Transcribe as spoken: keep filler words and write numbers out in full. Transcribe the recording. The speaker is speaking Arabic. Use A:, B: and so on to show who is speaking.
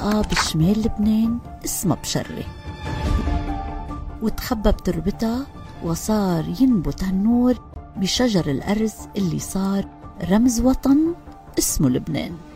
A: منطقة بشمال لبنان اسمها بشرة، وتخبى بتربتها، وصار ينبت هالنور بشجر الأرز اللي صار رمز وطن اسمه لبنان.